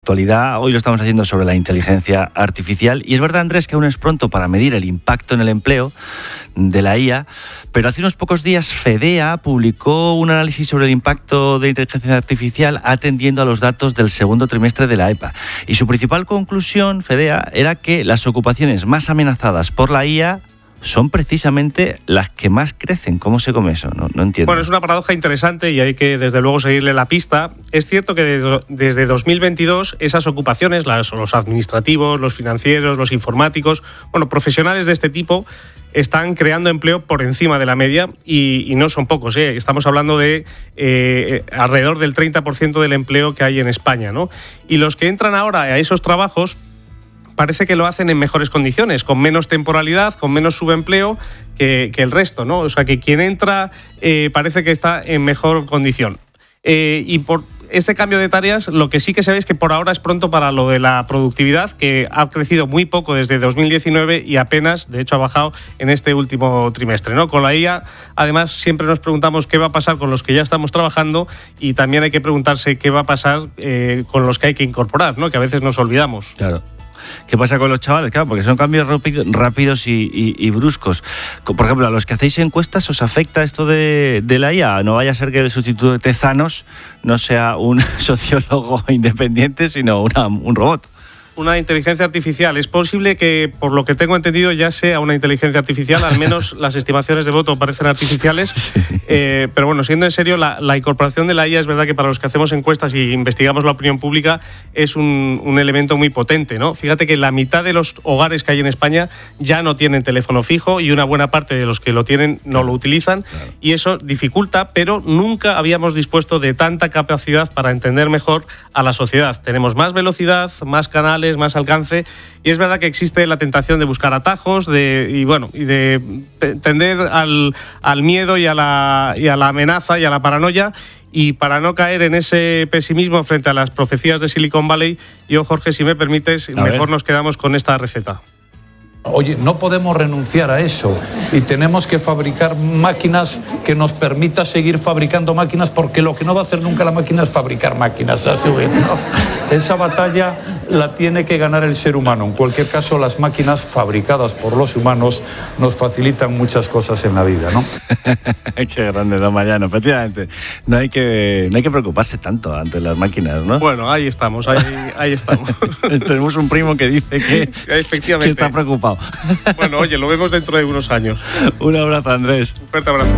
Actualidad, hoy lo estamos haciendo sobre la inteligencia artificial y es verdad, Andrés, que aún es pronto para medir el impacto en el empleo de la IA, pero hace unos pocos días FEDEA publicó un análisis sobre el impacto de inteligencia artificial atendiendo a los datos del segundo trimestre de la EPA y su principal conclusión, FEDEA, era que las ocupaciones más amenazadas por la IA son precisamente las que más crecen. ¿Cómo se come eso? No entiendo. Bueno, es una paradoja interesante y hay que, desde luego, seguirle la pista. Es cierto que desde 2022 esas ocupaciones, los administrativos, los financieros, los informáticos, profesionales de este tipo, están creando empleo por encima de la media y no son pocos. Estamos hablando de alrededor del 30% del empleo que hay en España, ¿no? Y los que entran ahora a esos trabajos parece que lo hacen en mejores condiciones, con menos temporalidad, con menos subempleo que el resto, ¿no? O sea, que quien entra parece que está en mejor condición. Y por ese cambio de tareas, lo que sí que se ve es que por ahora es pronto para lo de la productividad, que ha crecido muy poco desde 2019 y apenas, de hecho, ha bajado en este último trimestre, ¿no? Con la IA, además, siempre nos preguntamos qué va a pasar con los que ya estamos trabajando y también hay que preguntarse qué va a pasar con los que hay que incorporar, ¿no? Que a veces nos olvidamos. Claro. ¿Qué pasa con los chavales? Claro, porque son cambios rápidos y bruscos. Por ejemplo, a los que hacéis encuestas, ¿os afecta esto de la IA? No vaya a ser que el sustituto de Tezanos no sea un sociólogo independiente, sino un robot. Una inteligencia artificial. Es posible que, por lo que tengo entendido, ya sea una inteligencia artificial, al menos las estimaciones de voto parecen artificiales. Sí. Pero bueno, siendo en serio, la incorporación de la IA es verdad que para los que hacemos encuestas y investigamos la opinión pública es un elemento muy potente, ¿no? Fíjate que la mitad de los hogares que hay en España ya no tienen teléfono fijo y una buena parte de los que lo tienen no lo utilizan. Claro. Y eso dificulta, pero nunca habíamos dispuesto de tanta capacidad para entender mejor a la sociedad. Tenemos más velocidad, más canales, más alcance, y es verdad que existe la tentación de buscar atajos y de tender al miedo y a la amenaza y a la paranoia, y para no caer en ese pesimismo frente a las profecías de Silicon Valley, yo, Jorge, si me permites, mejor nos quedamos con esta receta. Oye, no podemos renunciar a eso y tenemos que fabricar máquinas que nos permita seguir fabricando máquinas, porque lo que no va a hacer nunca la máquina es fabricar máquinas a su vez, ¿no? Esa batalla la tiene que ganar el ser humano. En cualquier caso, las máquinas fabricadas por los humanos nos facilitan muchas cosas en la vida, ¿no? Qué grande, don Mariano. Efectivamente, no hay que preocuparse tanto ante las máquinas, ¿no? Bueno, ahí estamos, ahí estamos. Tenemos un primo que dice que está preocupado. Bueno, oye, lo vemos dentro de unos años. Un abrazo, Andrés. Un fuerte abrazo.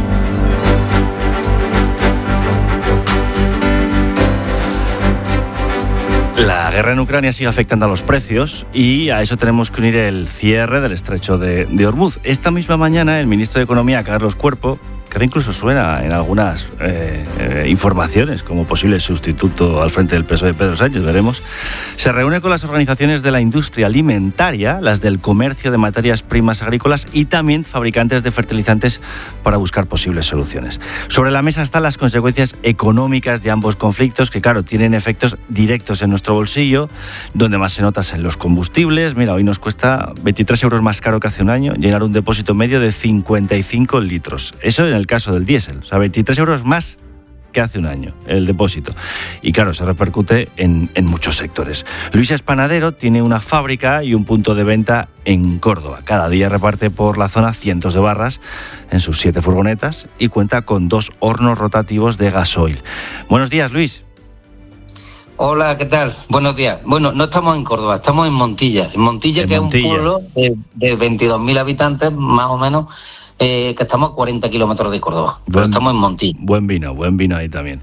La guerra en Ucrania sigue afectando a los precios y a eso tenemos que unir el cierre del estrecho de Hormuz. Esta misma mañana el ministro de Economía, Carlos Cuerpo, que ahora incluso suena en algunas informaciones como posible sustituto al frente del PSOE de Pedro Sánchez, veremos, se reúne con las organizaciones de la industria alimentaria, las del comercio de materias primas agrícolas y también fabricantes de fertilizantes para buscar posibles soluciones. Sobre la mesa están las consecuencias económicas de ambos conflictos que, claro, tienen efectos directos en nuestro bolsillo. Donde más se nota es en los combustibles. Mira, hoy nos cuesta 23 euros más caro que hace un año llenar un depósito medio de 55 litros. Eso en el caso del diésel, o sea, 23 euros más que hace un año el depósito. Y claro, se repercute en muchos sectores. Luis es panadero, tiene una fábrica y un punto de venta en Córdoba. Cada día reparte por la zona cientos de barras en sus 7 furgonetas y cuenta con 2 hornos rotativos de gasoil. Buenos días, Luis. Hola, ¿qué tal? Buenos días. Bueno, no estamos en Córdoba, estamos en Montilla. En Montilla, que es un pueblo de 22.000 habitantes, más o menos, que estamos a 40 kilómetros de Córdoba. Pero estamos en Montilla. Buen vino ahí también.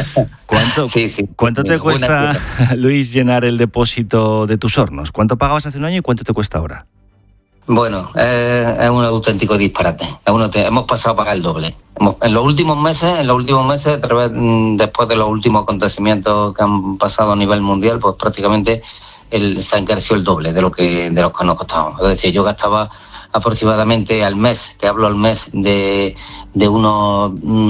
¿Cuánto te cuesta, Luis, llenar el depósito de tus hornos? ¿Cuánto pagabas hace un año y cuánto te cuesta ahora? Bueno, es un auténtico disparate. Hemos pasado a pagar el doble. En los últimos meses, después de los últimos acontecimientos que han pasado a nivel mundial, pues prácticamente se ha encarecido el doble de lo que nos costaba. Es decir, yo gastaba aproximadamente al mes, te hablo al mes, de unos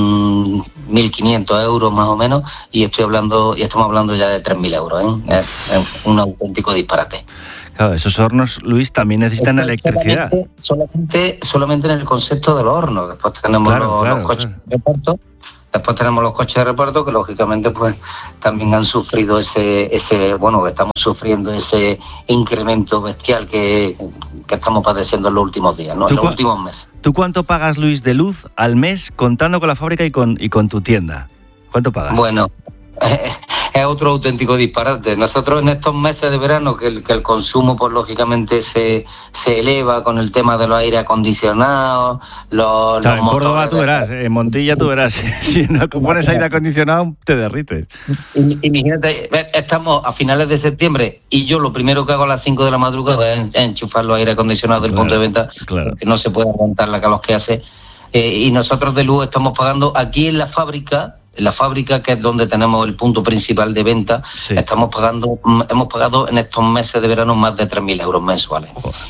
1.500 euros más o menos, y estamos hablando ya de 3.000 euros, ¿eh? Es un auténtico disparate. Claro, esos hornos, Luis, también necesitan electricidad. Solamente en el concepto de los hornos. Después tenemos los coches de reparto. Después tenemos los coches de reparto que lógicamente pues también han sufrido estamos sufriendo ese incremento bestial que estamos padeciendo en los últimos días, ¿no? En los últimos meses. ¿Tú cuánto pagas, Luis, de luz al mes contando con la fábrica y con tu tienda? ¿Cuánto pagas? Bueno, es otro auténtico disparate. Nosotros en estos meses de verano que el consumo pues lógicamente se eleva con el tema de los aire acondicionados, los en Córdoba tú verás, en Montilla tú verás, si no pones aire acondicionado te derrites. Imagínate, estamos a finales de septiembre y yo lo primero que hago a las 5 de la madrugada es enchufar los aire acondicionados del punto de venta, porque no se puede aguantar la calor que hace. Y nosotros de luz estamos pagando aquí en la fábrica, que es donde tenemos el punto principal de venta, hemos pagado en estos meses de verano más de 3.000 euros mensuales.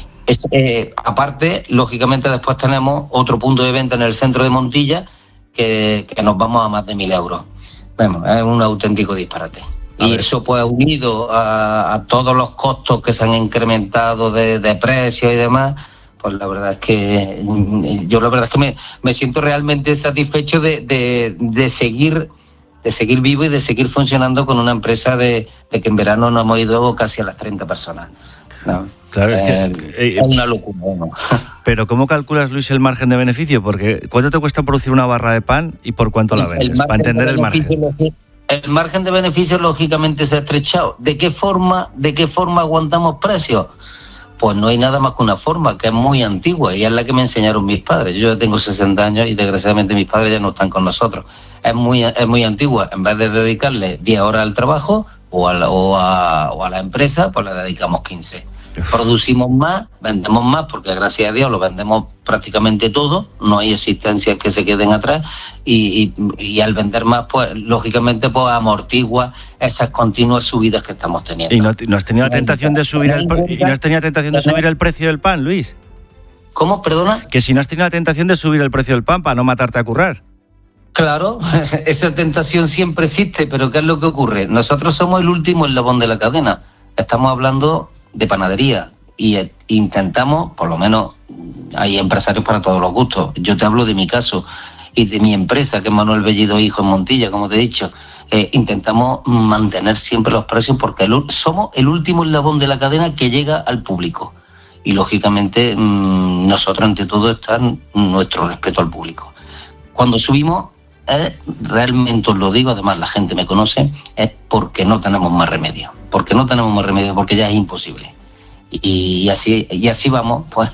Aparte, lógicamente, después tenemos otro punto de venta en el centro de Montilla que nos vamos a más de 1.000 euros. Bueno, es un auténtico disparate. Eso pues unido a todos los costos que se han incrementado de precios y demás, pues la verdad es que me siento realmente satisfecho de seguir vivo y de seguir funcionando con una empresa de que en verano nos hemos ido casi a las 30 personas. ¿No? Claro, es una locura, ¿no? Pero ¿cómo calculas, Luis, el margen de beneficio? Porque ¿cuánto te cuesta producir una barra de pan y por cuánto la vendes? Para entender el margen. El margen de beneficio lógicamente se ha estrechado. ¿De qué forma aguantamos precios? Pues no hay nada más que una forma, que es muy antigua, y es la que me enseñaron mis padres. Yo ya tengo 60 años y desgraciadamente mis padres ya no están con nosotros. Es muy antigua. En vez de dedicarle 10 horas al trabajo o a la empresa, pues le dedicamos 15. Producimos más, vendemos más, porque gracias a Dios lo vendemos prácticamente todo, no hay existencias que se queden atrás, y al vender más, pues lógicamente pues amortigua esas continuas subidas que estamos teniendo. ¿Y no has tenido la tentación de subir el precio del pan, Luis? ¿Cómo? ¿Perdona? Que si no has tenido la tentación de subir el precio del pan para no matarte a currar. Claro, esa tentación siempre existe, pero ¿qué es lo que ocurre? Nosotros somos el último eslabón de la cadena. Estamos hablando de panadería y intentamos, por lo menos hay empresarios para todos los gustos. Yo te hablo de mi caso y de mi empresa, que es Manuel Bellido Hijo en Montilla, como te he dicho. Intentamos mantener siempre los precios porque somos el último eslabón de la cadena que llega al público. Y lógicamente nosotros ante todo está nuestro respeto al público. Cuando subimos, realmente os lo digo, además la gente me conoce, es porque no tenemos más remedio. Porque ya es imposible. Y así vamos, pues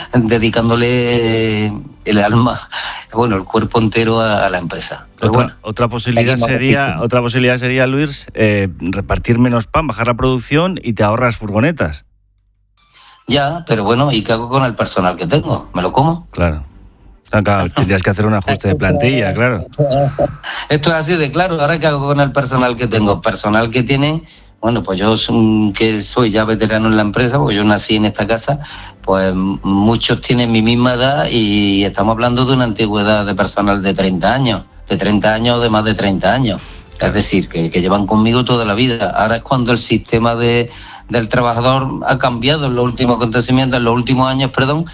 dedicándole el alma, bueno, el cuerpo entero a la empresa. Pero otra posibilidad sería, Luis, repartir menos pan, bajar la producción y te ahorras furgonetas. Ya, pero bueno, ¿y qué hago con el personal que tengo? ¿Me lo como? Claro, tendrías que hacer un ajuste de plantilla, claro. Esto es así de claro. Ahora, ¿qué hago con el personal que tengo? Personal que tienen... Bueno, pues yo que soy ya veterano en la empresa, porque yo nací en esta casa, pues muchos tienen mi misma edad y estamos hablando de una antigüedad de personal de 30 años, o de más de 30 años. Es decir, que llevan conmigo toda la vida. Ahora es cuando el sistema del trabajador ha cambiado en los últimos acontecimientos, en los últimos años,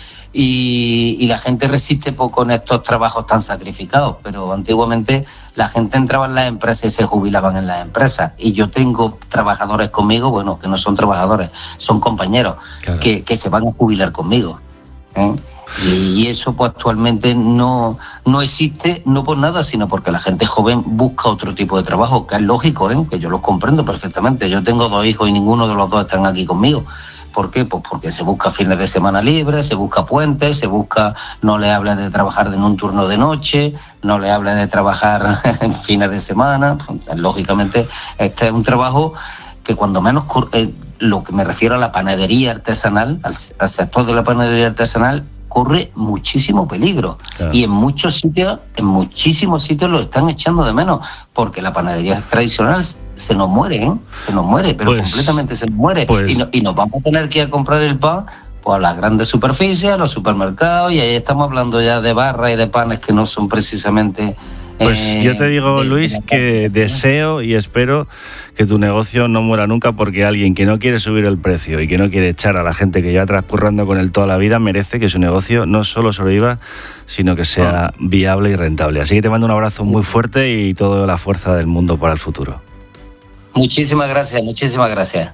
y la gente resiste poco en estos trabajos tan sacrificados, pero antiguamente la gente entraba en las empresas y se jubilaban en las empresas, y yo tengo trabajadores conmigo, bueno, que no son trabajadores, son compañeros, claro, que se van a jubilar conmigo, ¿eh? Y eso pues actualmente no existe, no por nada, sino porque la gente joven busca otro tipo de trabajo, que es lógico, que yo lo comprendo perfectamente. Yo tengo 2 hijos y ninguno de los 2 están aquí conmigo. ¿Por qué? Pues porque se busca fines de semana libres, se busca puentes, no le habla de trabajar en un turno de noche, no le habla de trabajar en fines de semana. Pues, lógicamente, este es un trabajo que cuando menos, lo que me refiero a la panadería artesanal, al sector de la panadería artesanal, corre muchísimo peligro. Claro. Y en muchísimos sitios lo están echando de menos, porque la panadería tradicional se nos muere, pero completamente se nos muere. Y nos vamos a tener que ir a comprar el pan pues a las grandes superficies, a los supermercados, y ahí estamos hablando ya de barras y de panes que no son precisamente Pues yo te digo, Luis, que deseo y espero que tu negocio no muera nunca, porque alguien que no quiere subir el precio y que no quiere echar a la gente que lleva transcurriendo con él toda la vida merece que su negocio no solo sobreviva, sino que sea viable y rentable. Así que te mando un abrazo muy fuerte y toda la fuerza del mundo para el futuro. Muchísimas gracias, muchísimas gracias.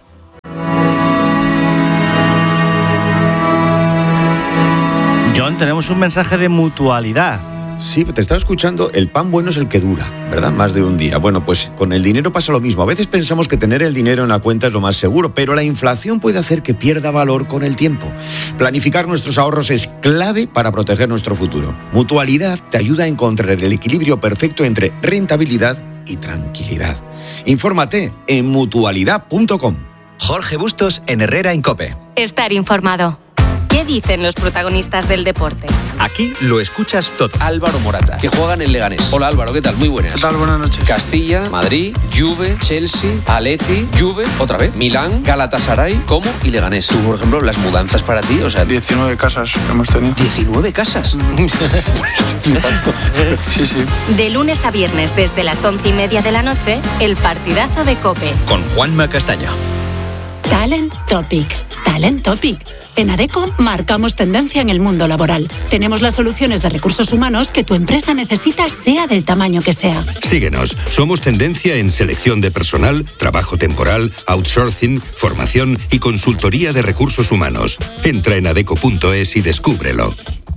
John, tenemos un mensaje de Mutualidad. Sí, te estaba escuchando, el pan bueno es el que dura, ¿verdad? Más de un día. Bueno, pues con el dinero pasa lo mismo. A veces pensamos que tener el dinero en la cuenta es lo más seguro, pero la inflación puede hacer que pierda valor con el tiempo. Planificar nuestros ahorros es clave para proteger nuestro futuro. Mutualidad te ayuda a encontrar el equilibrio perfecto entre rentabilidad y tranquilidad. Infórmate en mutualidad.com. Jorge Bustos en Herrera en COPE. Estar informado. ¿Qué dicen los protagonistas del deporte? Aquí lo escuchas todo. Álvaro Morata, que juega en el Leganés. Hola Álvaro, ¿qué tal? Muy buenas. ¿Qué tal? Buenas noches. Castilla, Madrid, Juve, Chelsea, Atleti, Juve, otra vez, Milán, Galatasaray, Como y Leganés. Tú, por ejemplo, las mudanzas para ti, o sea... 19 casas hemos tenido. ¿19 casas? Sí, sí. De lunes a viernes desde las 11:30 de la noche, el partidazo de COPE. Con Juanma Castaño. Talent Topic. Talent Topic. En Adecco marcamos tendencia en el mundo laboral. Tenemos las soluciones de recursos humanos que tu empresa necesita, sea del tamaño que sea. Síguenos. Somos tendencia en selección de personal, trabajo temporal, outsourcing, formación y consultoría de recursos humanos. Entra en adecco.es y descúbrelo.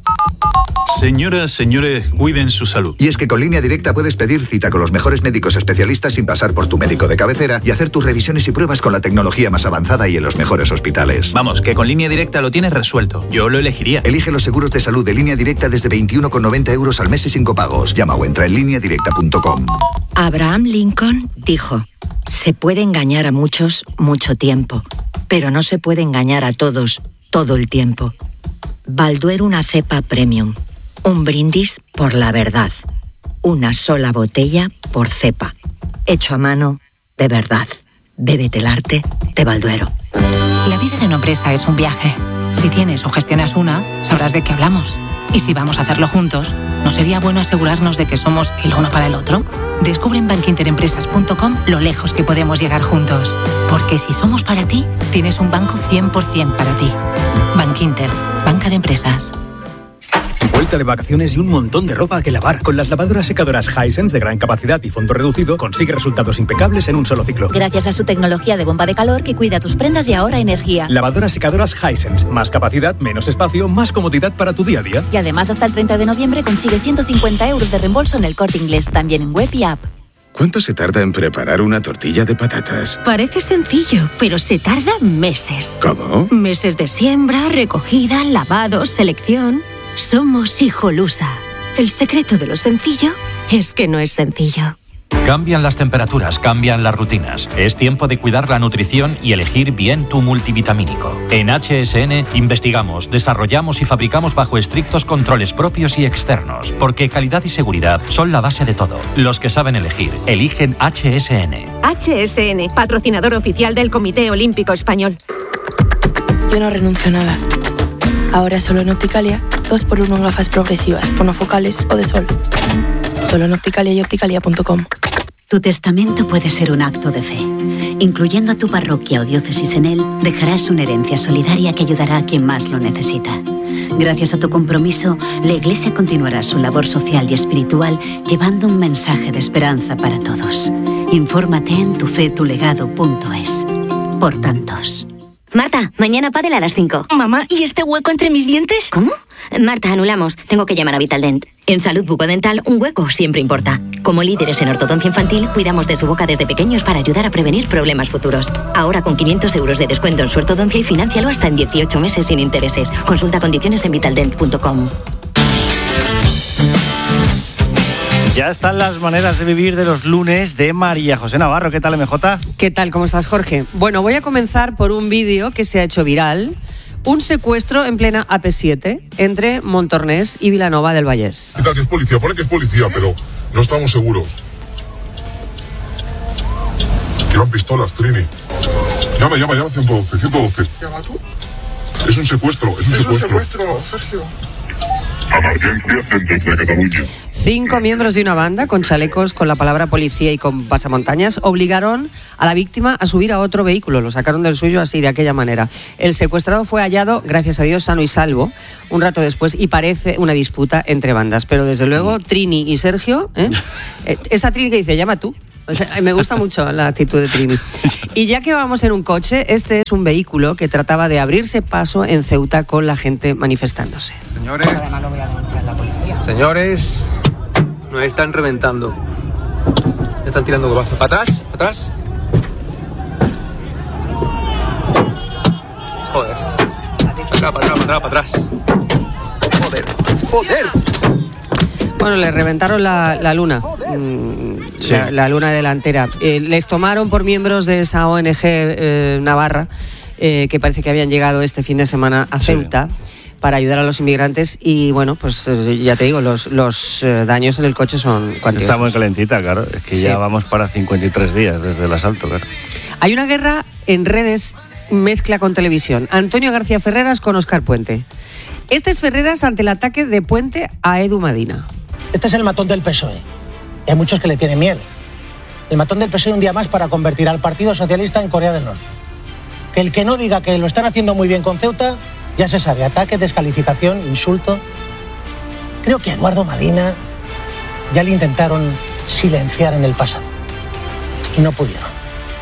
Señoras, señores, cuiden su salud. Y es que con Línea Directa puedes pedir cita con los mejores médicos especialistas sin pasar por tu médico de cabecera y hacer tus revisiones y pruebas con la tecnología más avanzada y en los mejores hospitales. Vamos, que con Línea Directa lo tienes resuelto. Yo lo elegiría. Elige los seguros de salud de Línea Directa desde 21,90 euros al mes y sin copagos. Llama o entra en lineadirecta.com. Abraham Lincoln dijo: se puede engañar a muchos mucho tiempo, pero no se puede engañar a todos todo el tiempo. Balduero, una cepa premium. Un brindis por la verdad. Una sola botella por cepa. Hecho a mano de verdad. Bébete el arte de Balduero. La vida de una empresa es un viaje. Si tienes o gestionas una, sabrás de qué hablamos. Y si vamos a hacerlo juntos, ¿no sería bueno asegurarnos de que somos el uno para el otro? Descubre en bankinterempresas.com lo lejos que podemos llegar juntos. Porque si somos para ti, tienes un banco 100% para ti. Bankinter, banca de empresas. Vuelta de vacaciones y un montón de ropa que lavar. Con las lavadoras secadoras Hisense de gran capacidad y fondo reducido, consigue resultados impecables en un solo ciclo. Gracias a su tecnología de bomba de calor que cuida tus prendas y ahorra energía. Lavadoras secadoras Hisense. Más capacidad, menos espacio, más comodidad para tu día a día. Y además hasta el 30 de noviembre consigue 150 euros de reembolso en el Corte Inglés, también en web y app. ¿Cuánto se tarda en preparar una tortilla de patatas? Parece sencillo, pero se tarda meses. ¿Cómo? Meses de siembra, recogida, lavado, selección. Somos Hijolusa. El secreto de lo sencillo es que no es sencillo. Cambian las temperaturas, cambian las rutinas. Es tiempo de cuidar la nutrición y elegir bien tu multivitamínico. En HSN investigamos, desarrollamos y fabricamos bajo estrictos controles propios y externos, porque calidad y seguridad son la base de todo. Los que saben elegir, eligen HSN. HSN, patrocinador oficial del Comité Olímpico Español. Yo no renuncio a nada. Ahora solo en Opticalia, 2x1 en gafas progresivas, monofocales o de sol. Solo en Opticalia y opticalia.com. Tu testamento puede ser un acto de fe. Incluyendo a tu parroquia o diócesis en él, dejarás una herencia solidaria que ayudará a quien más lo necesita. Gracias a tu compromiso, la Iglesia continuará su labor social y espiritual llevando un mensaje de esperanza para todos. Infórmate en tufetulegado.es. Por tantos. Marta, mañana pádel a las 5. Mamá, ¿y este hueco entre mis dientes? ¿Cómo? Marta, anulamos. Tengo que llamar a Vitaldent. En salud bucodental, un hueco siempre importa. Como líderes en ortodoncia infantil, cuidamos de su boca desde pequeños para ayudar a prevenir problemas futuros. Ahora con 500 euros de descuento en su ortodoncia y financialo hasta en 18 meses sin intereses. Consulta condiciones en vitaldent.com. Ya están las maneras de vivir de los lunes de María José Navarro. ¿Qué tal, MJ? ¿Qué tal? ¿Cómo estás, Jorge? Bueno, voy a comenzar por un vídeo que se ha hecho viral. Un secuestro en plena AP7 entre Montornès y Vilanova del Vallès. ¿Qué tal que es policía? Pone que es policía, pero no estamos seguros. Llevan pistolas, Trini. Llama, 112. ¿Llama tú? Es un secuestro, es un secuestro, Sergio. Emergència, centres de Catalunya. 5 miembros de una banda con chalecos con la palabra policía y con pasamontañas obligaron a la víctima a subir a otro vehículo. Lo sacaron del suyo así, de aquella manera. El secuestrado fue hallado, gracias a Dios, sano y salvo, un rato después, y parece una disputa entre bandas. Pero desde luego, Trini y Sergio, esa Trini que dice, llama tú. O sea, me gusta mucho la actitud de Trini. Y ya que vamos en un coche, este es un vehículo que trataba de abrirse paso en Ceuta con la gente manifestándose. Señores, nos están reventando. Me están tirando golpazos. ¿Para atrás? ¿Para atrás? Joder. Para atrás. Joder. Bueno, le reventaron la luna, Sí. la luna delantera. Les tomaron por miembros de esa ONG navarra, que parece que habían llegado este fin de semana a Ceuta para ayudar a los inmigrantes y, bueno, pues ya te digo, los daños en el coche son cuantiosos. Está muy calentita, claro. Es que ya vamos para 53 días desde el asalto, claro. Hay una guerra en redes mezcla con televisión. Antonio García Ferreras con Óscar Puente. Este es Ferreras ante el ataque de Puente a Edu Madina. Este es el matón del PSOE. Y hay muchos que le tienen miedo. El matón del PSOE un día más para convertir al Partido Socialista en Corea del Norte. Que el que no diga que lo están haciendo muy bien con Ceuta, ya se sabe, ataque, descalificación, insulto. Creo que a Eduardo Madina ya le intentaron silenciar en el pasado. Y no pudieron.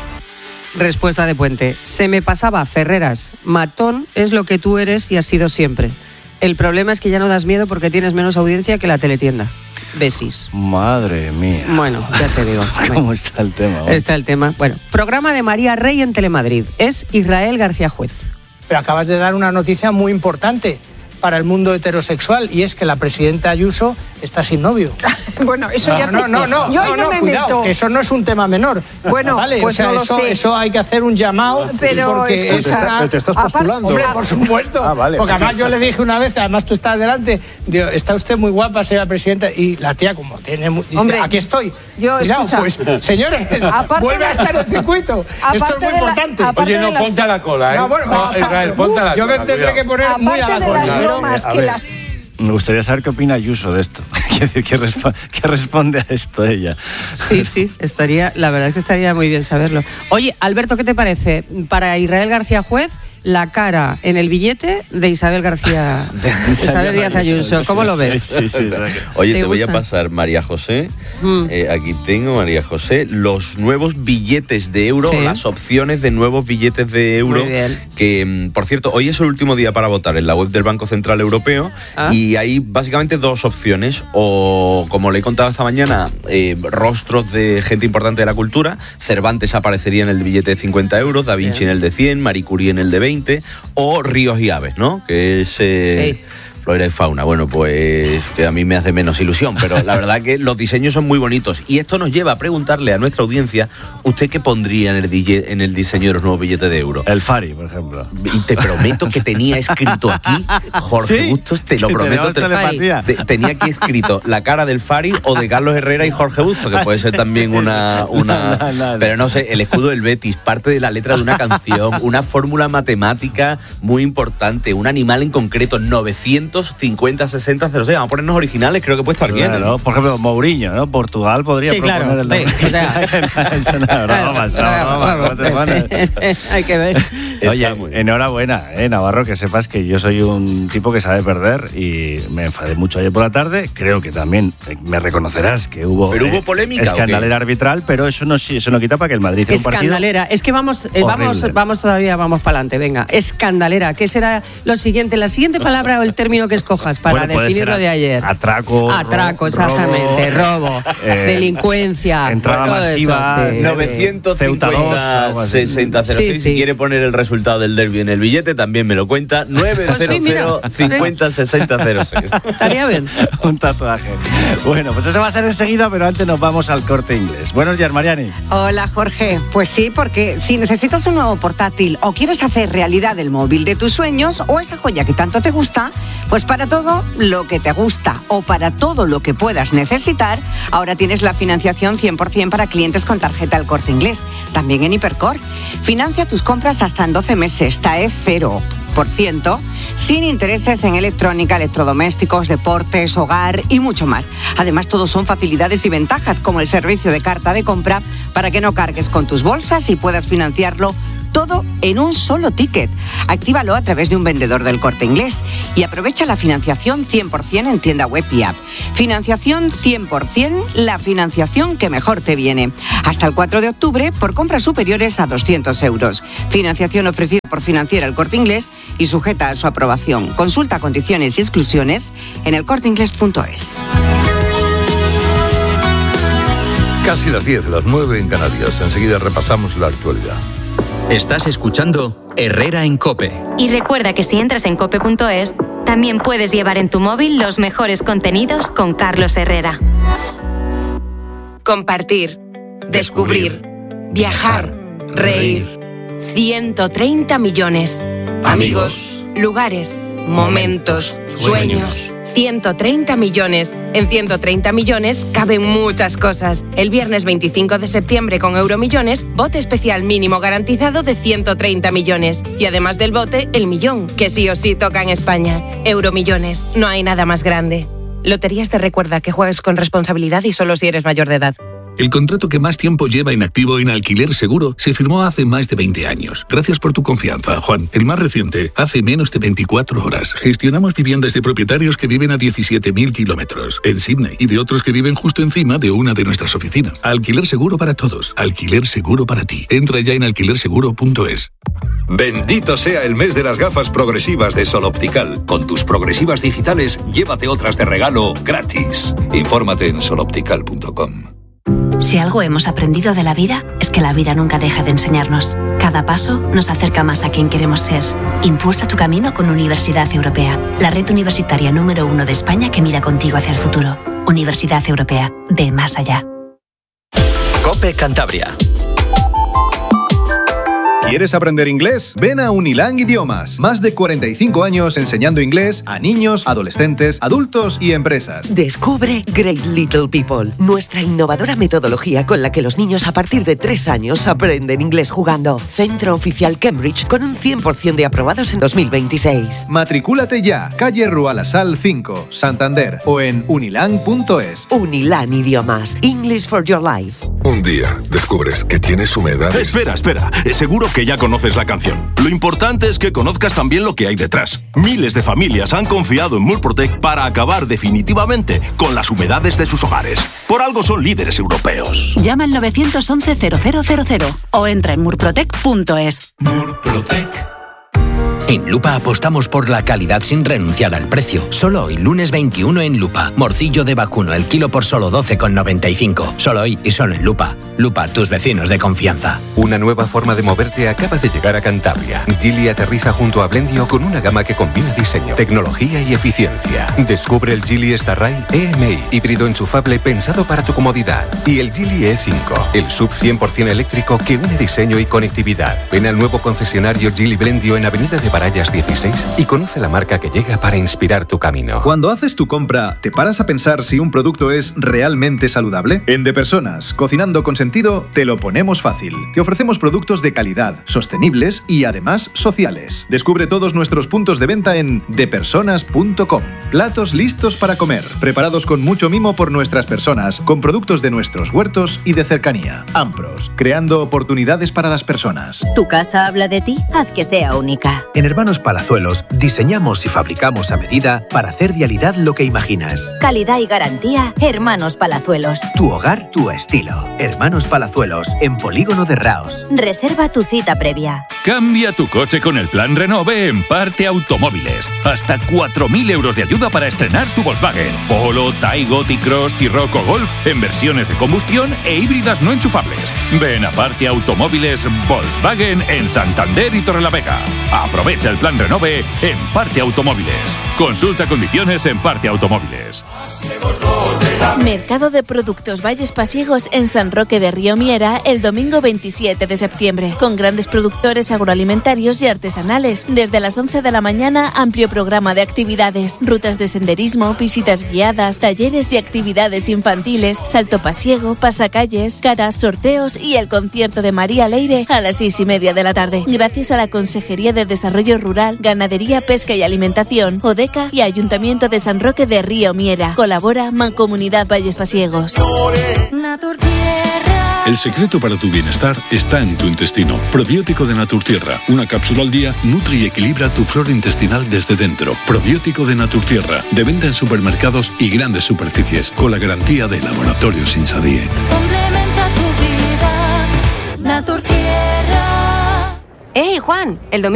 Respuesta de Puente. Se me pasaba, Ferreras. Matón es lo que tú eres y has sido siempre. El problema es que ya no das miedo porque tienes menos audiencia que la teletienda. Besis. Madre mía. Bueno, ya te digo. ¿Cómo está el tema? Está el tema. Bueno, programa de María Rey en Telemadrid. Es Israel García Juez. Pero acabas de dar una noticia muy importante para el mundo heterosexual y es que la presidenta Ayuso está sin novio. Bueno, eso ya no, yo no me cuidado, meto. Que eso no es un tema menor. Bueno, vale, pues o sea, no lo sé. Eso hay que hacer un llamado. Pero porque escucha, te estás postulando. Hombre, por supuesto. Vale, porque además perfecto. yo le dije una vez, además tú estás delante, digo, está usted muy guapa, señora presidenta, y la tía como tiene, dice, Hombre, aquí estoy. yo, Cuidado, escucha, pues, señores, vuelve a estar en el circuito. Esto es muy importante. Oye, no, ponte a la cola, ¿eh? No, bueno, No, Israel, ponte a la yo cola, me tendré que poner muy a la cola. Aparte de las bromas A que ver. las... Me gustaría saber qué opina Ayuso de esto. Quiero decir, ¿qué responde a esto ella? Sí, la verdad es que estaría muy bien saberlo. Oye, Alberto, ¿qué te parece? Para Israel García Juez, la cara en el billete de Isabel García Isabel Díaz Ayuso. ¿Cómo lo ves? Sí. Oye, te voy a gusta? pasar, María José. Aquí tengo, María José, los nuevos billetes de euro, las opciones de nuevos billetes de euro. Muy bien. Que, por cierto, hoy es el último día para votar en la web del Banco Central Europeo. Y hay básicamente dos opciones. O, como le he contado esta mañana, rostros de gente importante de la cultura. Cervantes aparecería en el billete de 50 euros, Da Vinci en el de 100, Marie Curie en el de 20, o Ríos y Aves, ¿no? Que es flora y fauna. Bueno, pues que a mí me hace menos ilusión, pero la verdad que los diseños son muy bonitos. Y esto nos lleva a preguntarle a nuestra audiencia, ¿usted qué pondría en el diseño de los nuevos billetes de euro? El Fari, por ejemplo. Y te prometo que tenía escrito aquí, Jorge Bustos, te lo prometo, tenía aquí escrito la cara del Fari o de Carlos Herrera y Jorge Bustos, que puede ser también una pero no sé, el escudo del Betis, parte de la letra de una canción, una fórmula matemática muy importante, un animal en concreto, 950-60-06. Vamos a ponernos originales, creo que puede estar bien. Claro, por ejemplo, Mourinho, ¿no? Portugal podría proponer el Hay que ver. Oye, enhorabuena, Navarro, que sepas que yo soy un tipo que sabe perder y me enfadé mucho ayer por la tarde. Creo que también me reconocerás que hubo, hubo polémica, escandalera arbitral, pero eso no quita para que el Madrid sea un partido escandalera. Es que vamos todavía, vamos para adelante. Venga, escandalera. ¿Qué será lo siguiente? La siguiente palabra o el término que escojas para definir lo de ayer. Atraco, exactamente. Robo, delincuencia. Entrada masiva. 950-60-06. Si quiere poner el resultado del derbi en el billete, también me lo cuenta. 900-50-60-06. Estaría bien. Un tatuaje. Bueno, pues eso va a ser enseguida, pero antes nos vamos al Corte Inglés. Buenos días, Mariani. Hola, Jorge. Pues sí, porque si necesitas un nuevo portátil o quieres hacer realidad el móvil de tus sueños o esa joya que tanto te gusta, pues para todo lo que te gusta o para todo lo que puedas necesitar, ahora tienes la financiación 100% para clientes con tarjeta El Corte Inglés, también en Hipercor. Financia tus compras hasta en 12 meses, TAE 0. 6%, sin intereses en electrónica, electrodomésticos, deportes, hogar y mucho más. Además, todos son facilidades y ventajas, como el servicio de carta de compra para que no cargues con tus bolsas y puedas financiarlo todo en un solo ticket. Actívalo a través de un vendedor del Corte Inglés y aprovecha la financiación 100% en tienda web y app. Financiación 100%, la financiación que mejor te viene. Hasta el 4 de octubre por compras superiores a 200 euros. Financiación ofrecida por Financiera El Corte Inglés y sujeta a su aprobación. Consulta condiciones y exclusiones en elcorteinglés.es. Casi las 10, las 9 en Canarias. Enseguida repasamos la actualidad. Estás escuchando Herrera en COPE. Y recuerda que si entras en cope.es, también puedes llevar en tu móvil los mejores contenidos con Carlos Herrera. Compartir, descubrir, viajar, reír. 130 millones. Amigos, lugares, momentos, sueños. 130 millones. En 130 millones caben muchas cosas. El viernes 25 de septiembre con Euromillones, bote especial mínimo garantizado de 130 millones. Y además del bote, el millón, que sí o sí toca en España. Euromillones, no hay nada más grande. Loterías te recuerda que juegues con responsabilidad y solo si eres mayor de edad. El contrato que más tiempo lleva inactivo en Alquiler Seguro se firmó hace más de 20 años. Gracias por tu confianza, Juan. El más reciente, hace menos de 24 horas. Gestionamos viviendas de propietarios que viven a 17.000 kilómetros en Sydney y de otros que viven justo encima de una de nuestras oficinas. Alquiler Seguro para todos. Alquiler Seguro para ti. Entra ya en alquilerseguro.es. Bendito sea el mes de las gafas progresivas de Sol Optical. Con tus progresivas digitales, llévate otras de regalo gratis. Infórmate en soloptical.com. Si algo hemos aprendido de la vida, es que la vida nunca deja de enseñarnos. Cada paso nos acerca más a quien queremos ser. Impulsa tu camino con Universidad Europea, la red universitaria número 1 de España que mira contigo hacia el futuro. Universidad Europea, ve más allá. COPE Cantabria. ¿Quieres aprender inglés? Ven a Unilang Idiomas. Más de 45 años enseñando inglés a niños, adolescentes, adultos y empresas. Descubre Great Little People, nuestra innovadora metodología con la que los niños a partir de 3 años aprenden inglés jugando. Centro oficial Cambridge con un 100% de aprobados en 2026. Matricúlate ya. Calle Rualasal 5, Santander o en unilang.es. Unilang Idiomas. English for your life. Un día descubres que tienes humedades. Espera. Seguro que ya conoces la canción. Lo importante es que conozcas también lo que hay detrás. Miles de familias han confiado en Murprotec para acabar definitivamente con las humedades de sus hogares. Por algo son líderes europeos. Llama al 911-0000 o entra en murprotec.es. Murprotec. En Lupa apostamos por la calidad sin renunciar al precio. Solo hoy, lunes 21 en Lupa. Morcillo de vacuno, el kilo por solo 12,95. Solo hoy y solo en Lupa. Lupa, tus vecinos de confianza. Una nueva forma de moverte acaba de llegar a Cantabria. Geely aterriza junto a Blendio con una gama que combina diseño, tecnología y eficiencia. Descubre el Geely Starray EMI, híbrido enchufable pensado para tu comodidad. Y el Geely E5, el SUV 100% eléctrico que une diseño y conectividad. Ven al nuevo concesionario Geely Blendio en Avenida de Barallas 16 y conoce la marca que llega para inspirar tu camino. Cuando haces tu compra, ¿te paras a pensar si un producto es realmente saludable? En De Personas, cocinando con sentido, te lo ponemos fácil. Te ofrecemos productos de calidad, sostenibles y además sociales. Descubre todos nuestros puntos de venta en depersonas.com. Platos listos para comer, preparados con mucho mimo por nuestras personas, con productos de nuestros huertos y de cercanía. Ampros, creando oportunidades para las personas. ¿Tu casa habla de ti? Haz que sea única. En Hermanos Palazuelos diseñamos y fabricamos a medida para hacer realidad lo que imaginas. Calidad y garantía, Hermanos Palazuelos. Tu hogar, tu estilo. Hermanos Palazuelos, en Polígono de Raos. Reserva tu cita previa. Cambia tu coche con el plan Renove en Parte Automóviles. Hasta 4.000 euros de ayuda para estrenar tu Volkswagen. Polo, Taigo, T-Cross, T-Roc o Golf en versiones de combustión e híbridas no enchufables. Ven a Parte Automóviles Volkswagen en Santander y Torrelavega. Aprovecha el plan Renove en Parte Automóviles. Consulta condiciones en Parte Automóviles. Mercado de Productos Valles Pasiegos en San Roque de Río Miera el domingo 27 de septiembre, con grandes productores agroalimentarios y artesanales. Desde las 11 de la mañana, amplio programa de actividades, rutas de senderismo, visitas guiadas, talleres y actividades infantiles, salto pasiego, pasacalles, caras, sorteos y el concierto de María Leire a las 6:30 de la tarde. Gracias a la Consejería de Desarrollo Rural, Ganadería, Pesca y Alimentación, ODECA y Ayuntamiento de San Roque de Río Miera. Colabora Mancomunidad Valles Pasiegos. El secreto para tu bienestar está en tu intestino. Probiótico de Naturtierra. Una cápsula al día nutre y equilibra tu flora intestinal desde dentro. Probiótico de Naturtierra. De venta en supermercados y grandes superficies. Con la garantía de Laboratorios Insadiet. Complementa tu vida. Naturtierra. ¡Hey, Juan! El domingo